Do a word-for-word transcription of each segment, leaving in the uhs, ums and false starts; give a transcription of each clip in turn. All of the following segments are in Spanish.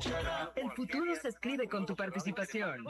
El futuro se escribe con tu participación.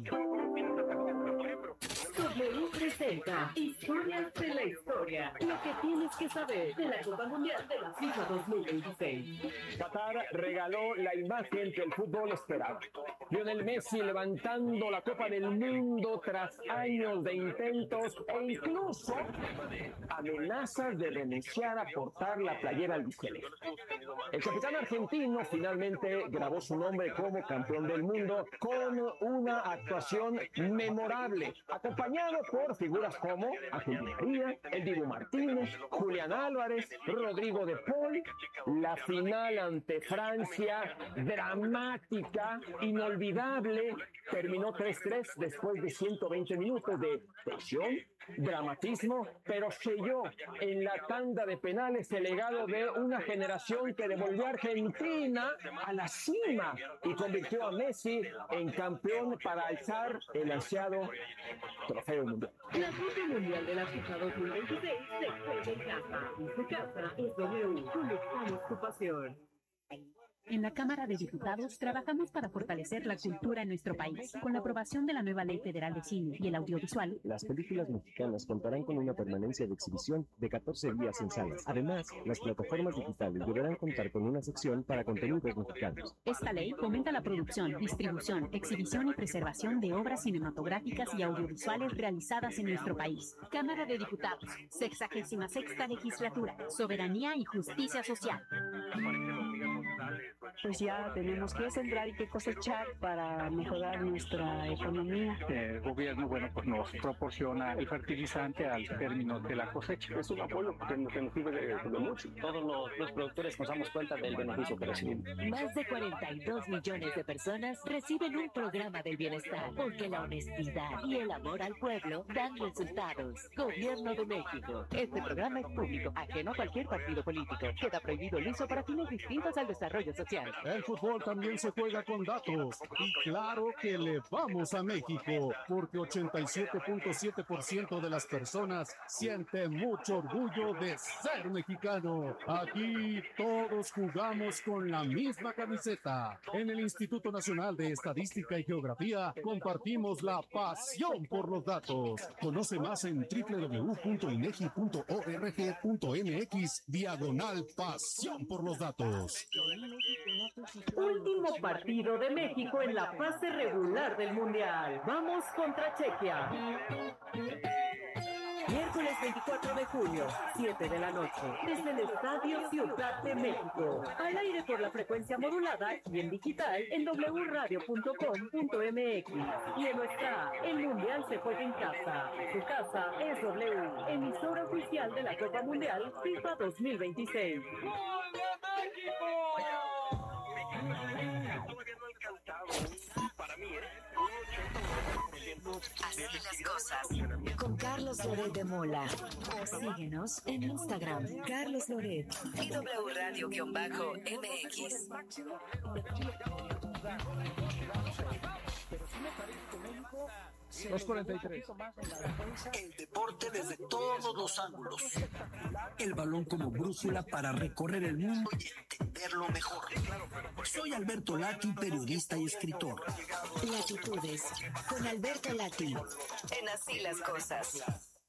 W presenta Historias de la Historia. Lo que tienes que saber de la Copa Mundial de la FIFA dos mil veintiséis. Qatar regaló la imagen que el fútbol esperaba. Lionel Messi levantando la Copa del Mundo tras años de intentos e incluso amenazas de renunciar a portar la playera albiceleste. El capitán argentino finalmente grabó su nombre como campeón del mundo con una actuación memorable, acompañado por figuras como Ángel Di María, el Dibu Martínez, Julián Álvarez, Rodrigo de Paul. La final ante Francia, dramática, inolvidable, terminó tres tres después de ciento veinte minutos de tensión, dramatismo, pero selló en la tanda de penales el legado de una generación que devolvió a Argentina a la cima y convirtió a Messi en campeón para alzar el ansiado trofeo mundial. La Copa Mundial de la FIFA dos mil veintiséis se juega en casa. Y su casa es W. Conectamos tu pasión. En la Cámara de Diputados trabajamos para fortalecer la cultura en nuestro país. Con la aprobación de la nueva Ley Federal de Cine y el Audiovisual, las películas mexicanas contarán con una permanencia de exhibición de catorce días en salas. Además, las plataformas digitales deberán contar con una sección para contenidos mexicanos. Esta ley fomenta la producción, distribución, exhibición y preservación de obras cinematográficas y audiovisuales realizadas en nuestro país. Cámara de Diputados, sexagésima sexta legislatura, soberanía y justicia social. Pues ya tenemos que sembrar y que cosechar para mejorar nuestra economía. El gobierno, bueno, pues nos proporciona el fertilizante al término de la cosecha. Es un apoyo que nos sirve de, de mucho. Todos los, los productores nos damos cuenta del beneficio que recibimos. Más de cuarenta y dos millones de personas reciben un programa del bienestar, porque la honestidad y el amor al pueblo dan resultados. Gobierno de México. Este programa es público, ajeno a cualquier partido político. Queda prohibido el uso para fines distintos al desarrollo social. El fútbol también se juega con datos. Y claro que le vamos a México, porque ochenta y siete punto siete por ciento de las personas siente mucho orgullo de ser mexicano. Aquí todos jugamos con la misma camiseta. En el Instituto Nacional de Estadística y Geografía compartimos la pasión por los datos. Conoce más en doble u doble u doble u punto inegi punto org punto mx diagonal pasión por los datos. Último partido de México en la fase regular del Mundial. Vamos contra Chequia. Miércoles veinticuatro de junio, siete de la noche, desde el Estadio Ciudad de México. Al aire por la frecuencia modulada y en digital en doble u radio punto com punto mx. Y en nuestra app, el Mundial se juega en casa. Su casa es W, emisora oficial de la Copa Mundial FIFA dos mil veintiséis. ¡Gol de México! Para mí, así las cosas. Con Carlos Loret de Mola. Síguenos en Instagram, Carlos Loret y W Radio-M X. dos cuarenta y tres. El deporte desde todos los ángulos. El balón como brújula para recorrer el mundo y entenderlo mejor. Soy Alberto Lati, periodista y escritor. Latitudes con Alberto Lati. En Así las Cosas.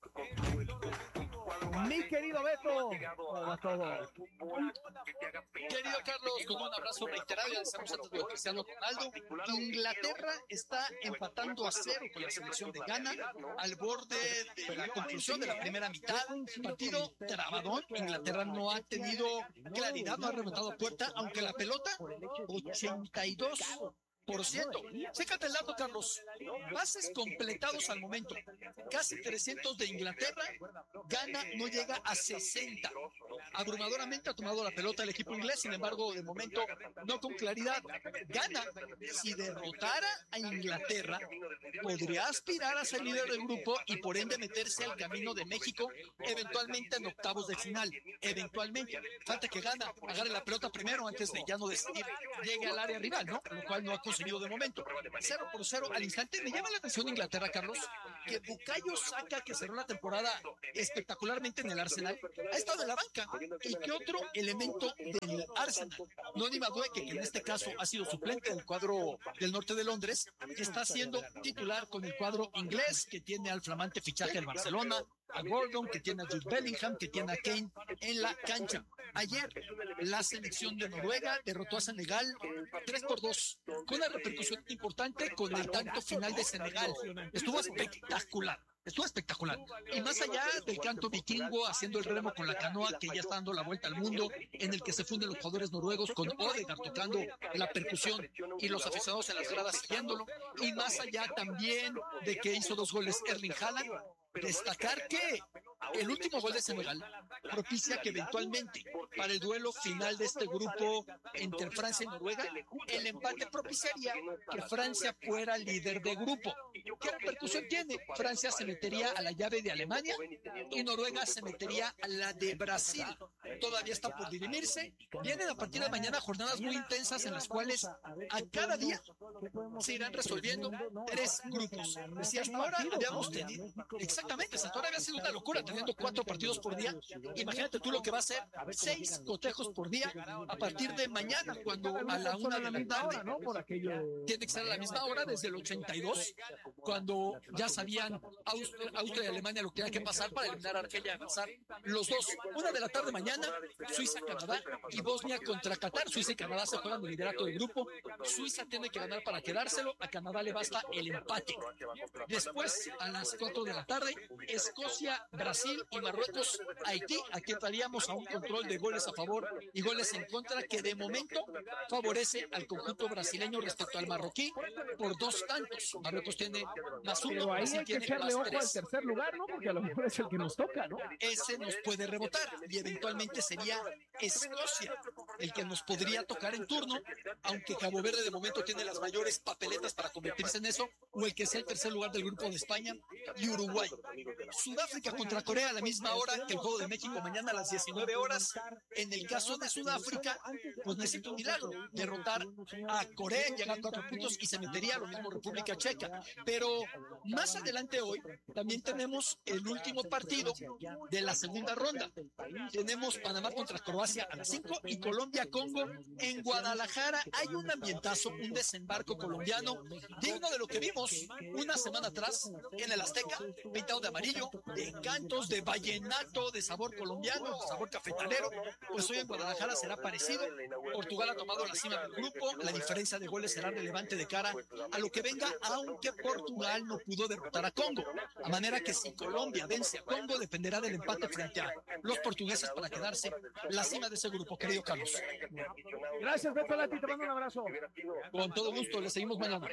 Mi querido Beto, ¿cómo va todo? Querido Carlos, con un abrazo reiterado, ya estamos antes de Cristiano Ronaldo. Inglaterra está empatando a cero con la selección de Ghana al borde de la conclusión de la primera mitad. Partido trabadón. Inglaterra no ha tenido claridad, no ha remontado a puerta, aunque la pelota, ochenta y dos por ciento. Chécate el dato, Carlos. Pases completados al momento. Casi trescientos de Inglaterra. Ghana no llega a sesenta. Abrumadoramente ha tomado la pelota el equipo inglés. Sin embargo, de momento, no con claridad. Ghana, si derrotara a Inglaterra, podría aspirar a ser líder del grupo y por ende meterse al camino de México, eventualmente en octavos de final. Eventualmente. Falta que Ghana agarre la pelota primero antes de ya no decidir, llegue al área rival, ¿no? Lo cual no ha conseguido conseguido de momento. cero por cero al instante. Me llama la atención Inglaterra, Carlos, que Bukayo Saka, que cerró la temporada espectacularmente en el Arsenal, ha estado en la banca. Y que otro elemento del Arsenal, Noni Madueke, que en este caso ha sido suplente del cuadro del norte de Londres, que está siendo titular con el cuadro inglés, que tiene al flamante fichaje del Barcelona, a Gordon, que tiene a Jude Bellingham, que tiene a Kane en la cancha. Ayer, la selección de Noruega derrotó a Senegal tres por dos, con una repercusión importante con el tanto final de Senegal. Estuvo espectacular. Estuvo espectacular. Y más allá del canto vikingo, haciendo el remo con la canoa, que ya está dando la vuelta al mundo, en el que se funden los jugadores noruegos con Odegaard tocando la percusión y los aficionados en las gradas siguiéndolo. Y más allá también de que hizo dos goles Erling Haaland, destacar que el último gol de Senegal propicia que eventualmente para el duelo final de este grupo entre Francia y Noruega, el empate propiciaría que Francia fuera líder de grupo. ¿Qué repercusión tiene? Francia se metería a la llave de Alemania y Noruega se metería a la de Brasil. Todavía está por dirimirse. Vienen a partir de mañana jornadas muy intensas en las cuales a cada día se irán resolviendo tres grupos. Si hasta ahora habíamos tenido, exactamente, hasta ahora había sido una locura teniendo cuatro partidos por día. Imagínate tú lo que va a ser seis cotejos por día a partir de mañana, cuando a la una de la tarde, tiene que ser a la misma hora desde el ochenta y dos, cuando ya sabían Austria, Austria y Alemania lo que tenía que pasar para eliminar a Argelia y avanzar. Los dos, una de la tarde mañana, Suiza, Canadá y Bosnia contra Qatar. Suiza y Canadá se juegan el liderato del grupo. Suiza tiene que ganar para quedárselo, a Canadá le basta el empate. Después, a las cuatro de la tarde, Escocia, Brasil y Marruecos, Haití. Aquí estaríamos a un control de goles a favor y goles en contra que de momento favorece al conjunto brasileño respecto al marroquí por dos tantos. Marruecos tiene más uno, pero ahí Brasil hay que tiene echarle más ojo al tres. tercer lugar, ¿no? Porque a lo mejor es el que nos toca, ¿no? Ese nos puede rebotar y eventualmente sería Escocia el que nos podría tocar en turno, aunque Cabo Verde de momento tiene las mayores papeletas para convertirse en eso, o el que sea el tercer lugar del grupo de España y Uruguay. Sudáfrica contra Corea a la misma hora que el juego de México mañana a las diecinueve horas. En el caso de Sudáfrica, pues necesita un milagro, derrotar a Corea, llegar a cuatro puntos y se metería a lo mismo República Checa. Pero más adelante hoy también tenemos el último partido de la segunda ronda. Tenemos Panamá contra Croacia a las cinco y Colombia-Congo en Guadalajara. Hay un ambientazo, un desembarco colombiano digno de lo que vimos una semana atrás en el Azteca, pintado de amarillo, de cantos, de vallenato, de sabor colombiano, de sabor cafetalero. Pues hoy en Guadalajara será parecido. Portugal ha tomado la cima del grupo, la diferencia de goles será relevante de cara a lo que venga, aunque Portugal no pudo derrotar a Congo. A manera que si Colombia vence a Congo, dependerá del empate frente a los portugueses para quedarse la cima de ese grupo, querido Carlos. Gracias, Beto Lati, te mando un abrazo. Con todo gusto, le seguimos mañana.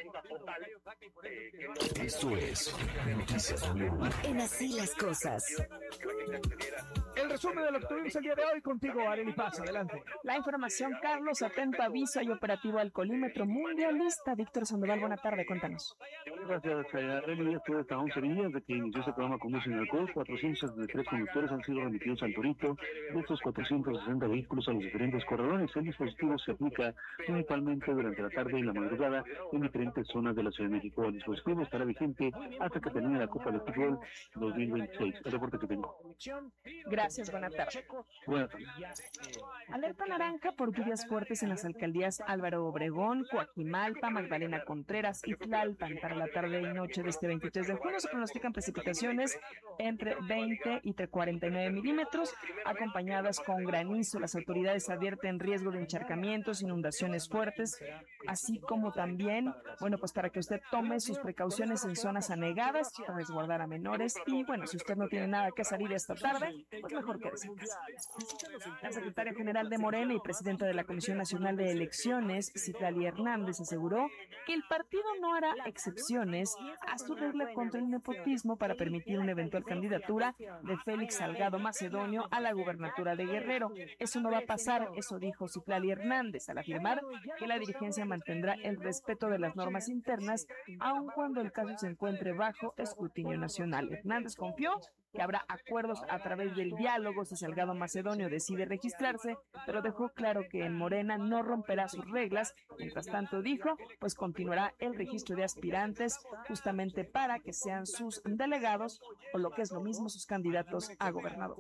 Esto es Noticias W. En Así las Cosas. El resumen de lo que tuvimos el día de hoy contigo, Arely Paz, adelante. La información, Carlos, atento aviso, hay operativo alcoholímetro mundialista. Víctor Sandoval, buena tarde, cuéntanos. Gracias, Arely. Esto es hasta once días de que inició este programa con música en alcohol. cuatrocientos setenta y tres conductores han sido remitidos al Torito. De estos cuatrocientos sesenta vehículos a los diferentes corralones. El dispositivo se aplica principalmente durante la tarde y la madrugada en diferentes zonas de la Ciudad de México. El dispositivo estará vigente hasta que termine la Copa de Fútbol dos mil veintiséis. El reporte que tengo. Gracias, buena tarde. Buenas tardes. Alerta naranja por lluvias fuertes en las alcaldías Álvaro Obregón, Coajimalpa, Magdalena Contreras y Tlalpan. Para la tarde y noche de este veintitrés de junio se pronostican precipitaciones entre veinte y cuarenta y nueve milímetros, acompañadas con granizo. Las autoridades advierten riesgo de encharcamientos, inundaciones fuertes, así como también, bueno, pues para que usted tome sus precauciones en zonas anegadas, para resguardar a menores. Y bueno, si usted no tiene nada que salir esta tarde, pues mejor quédese en casa. La secretaria general de Morena y presidenta de la Comisión Nacional de Elecciones, Citlali Hernández, aseguró que el partido no hará excepciones a su regla contra el nepotismo para permitir una eventual candidatura de Félix Salgado Macedonio a la gubernatura de Guerrero. Eso no va a pasar, eso dijo Citlali Hernández al afirmar que la dirigencia mantendrá el respeto de las normas internas, aun cuando el caso se encuentre bajo escrutinio nacional. Hernández confió que habrá acuerdos a través del diálogo si Salgado Macedonio decide registrarse, pero dejó claro que en Morena no romperá sus reglas. Mientras tanto, dijo, pues continuará el registro de aspirantes justamente para que sean sus delegados o lo que es lo mismo sus candidatos a gobernador.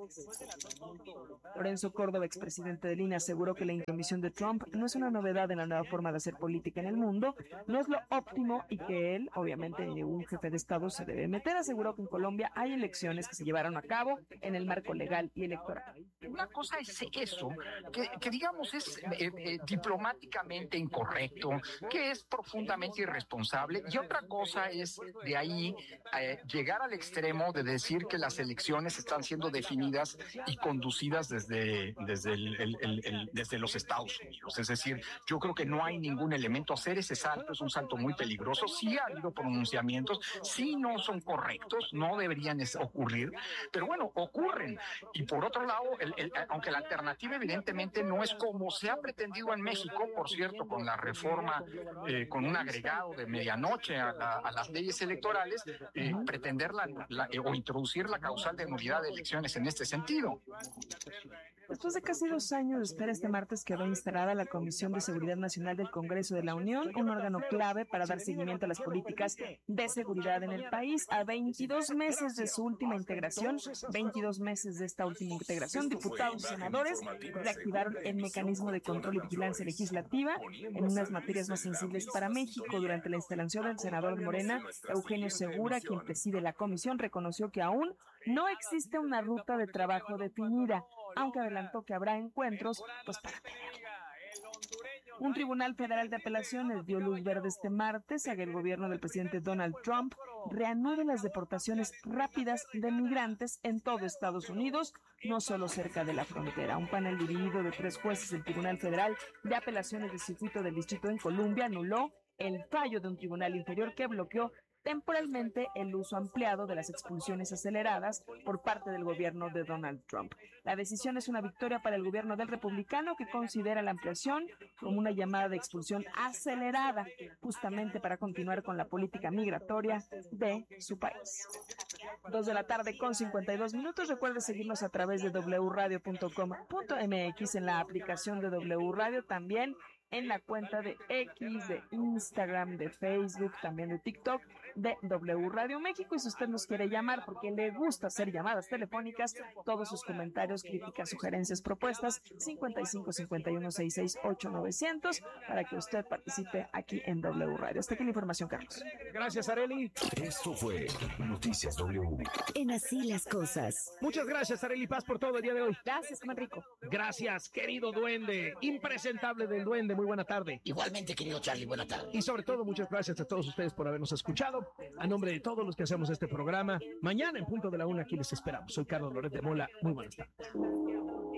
Lorenzo Córdoba, expresidente del I N E, aseguró que la intromisión de Trump no es una novedad en la nueva forma de hacer política en el mundo, no es lo óptimo y que él, obviamente un jefe de Estado, se debe meter. Aseguró que en Colombia hay elecciones que se llevaron a cabo en el marco legal y electoral. Una cosa es eso, que, que digamos es eh, eh, diplomáticamente incorrecto, que es profundamente irresponsable, y otra cosa es de ahí eh, llegar al extremo de decir que las elecciones están siendo definidas y conducidas desde, desde, el, el, el, el, desde los Estados Unidos. Es decir, yo creo que no hay ningún elemento. Hacer ese salto es un salto muy peligroso. Sí ha habido pronunciamientos, sí no son correctos, no deberían ocurrir, pero bueno, ocurren. Y por otro lado, el, el, aunque la alternativa evidentemente no es como se ha pretendido en México, por cierto, con la reforma, eh, con un agregado de medianoche a, la, a las leyes electorales, eh, pretender la, la, eh, o introducir la causal de nulidad de elecciones en este sentido. Después de casi dos años de espera, este martes quedó instalada la Comisión de Seguridad Nacional del Congreso de la Unión, un órgano clave para dar seguimiento a las políticas de seguridad en el país. A veintidós meses de su última integración, veintidós meses de esta última integración, diputados y senadores reactivaron el mecanismo de control y vigilancia legislativa en unas materias más sensibles para México. Durante la instalación del senador de Morena, Eugenio Segura, quien preside la comisión, reconoció que aún no existe una ruta de trabajo definida, aunque adelantó que habrá encuentros pues para tenerla. Un tribunal federal de apelaciones dio luz verde este martes a que el gobierno del presidente Donald Trump reanude las deportaciones rápidas de migrantes en todo Estados Unidos, no solo cerca de la frontera. Un panel dividido de tres jueces del Tribunal Federal de Apelaciones del Circuito del Distrito en Columbia anuló el fallo de un tribunal inferior que bloqueó temporalmente el uso ampliado de las expulsiones aceleradas por parte del gobierno de Donald Trump. La decisión es una victoria para el gobierno del republicano, que considera la ampliación como una llamada de expulsión acelerada, justamente para continuar con la política migratoria de su país. Dos de la tarde con cincuenta y dos minutos. Recuerde seguirnos a través de doble u radio punto com punto m x, en la aplicación de W Radio, también en la cuenta de X, de Instagram, de Facebook, también de TikTok, de W Radio México. Y si usted nos quiere llamar porque le gusta hacer llamadas telefónicas, todos sus comentarios, críticas, sugerencias, propuestas, cincuenta y cinco cincuenta y uno sesenta y seis ocho novecientos, para que usted participe aquí en W Radio. Hasta aquí la información, Carlos. Gracias, Arely. Esto fue Noticias W. En Así las Cosas. Muchas gracias, Arely Paz, por todo el día de hoy. Gracias, Manrico. Gracias, querido duende, impresentable del duende. Muy buena tarde. Igualmente, querido Charlie, buena tarde. Y sobre todo, muchas gracias a todos ustedes por habernos escuchado. A nombre de todos los que hacemos este programa, mañana en punto de la una aquí les esperamos. Soy Carlos Loret de Mola. Muy buenas tardes.